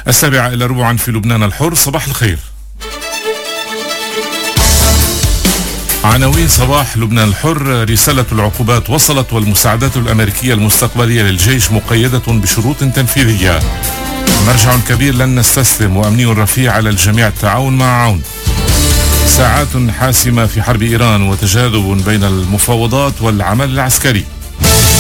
7:15 في لبنان الحر. صباح الخير. عناوين صباح لبنان الحر: رسالة العقوبات وصلت، والمساعدات الأمريكية المستقبلية للجيش مقيدة بشروط تنفيذية. مرجع كبير لن نستسلم، وأمني رفيع على الجميع التعاون مع عون. ساعات حاسمة في حرب إيران، وتجاذب بين المفاوضات والعمل العسكري.